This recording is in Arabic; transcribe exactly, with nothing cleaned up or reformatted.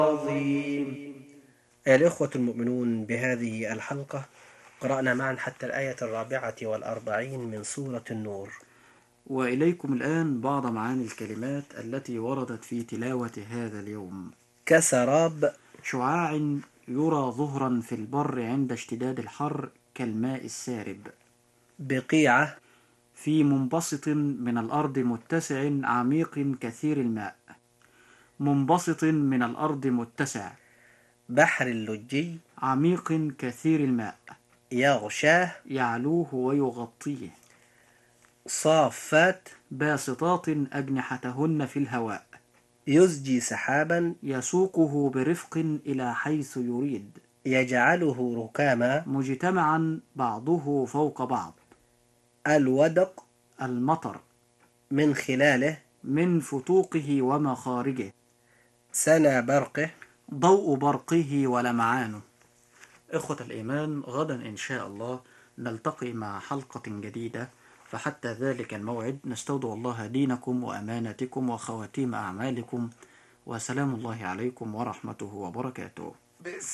عظيم. أيها الإخوة المؤمنون، بهذه الحلقة قرأنا معا حتى الآية الرابعة والأربعين من سورة النور، وإليكم الآن بعض معاني الكلمات التي وردت في تلاوة هذا اليوم. كسراب، شعاع يرى ظهرا في البر عند اشتداد الحر كالماء السارب. بقيعة، في منبسط من الأرض متسع عميق كثير الماء. منبسط من الأرض متسع بحر اللجي، عميق كثير الماء يغشاه، يعلوه ويغطيه. صافات، باسطات أجنحتهن في الهواء. يزجي سحابا، يسوقه برفق إلى حيث يريد. يجعله ركاما، مجتمعا بعضه فوق بعض. الودق، المطر. من خلاله، من فتوقه ومخارجه. سنا برقه، ضوء برقه ولمعانه. إخوة الإيمان، غدا إن شاء الله نلتقي مع حلقة جديدة، فحتى ذلك الموعد نستودع الله دينكم وأمانتكم وخواتيم أعمالكم، وسلام الله عليكم ورحمته وبركاته.